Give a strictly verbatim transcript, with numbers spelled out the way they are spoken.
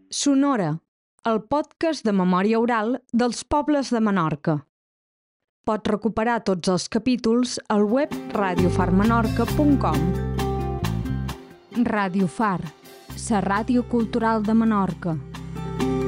Sonora, el podcast de memòria oral dels pobles de Menorca. Pots recuperar tots els capítols al web radio far menorca punt com. Radio Far, la ràdio cultural de Menorca.